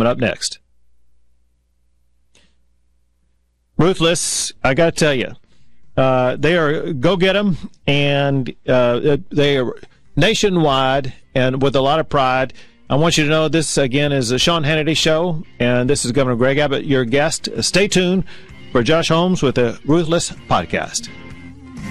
coming up next. Ruthless, I got to tell you, they are, go get them, and they are nationwide and with a lot of pride. I want you to know this, again, is a Sean Hannity show, and this is Governor Greg Abbott, your guest. Stay tuned for Josh Holmes with the Ruthless Podcast.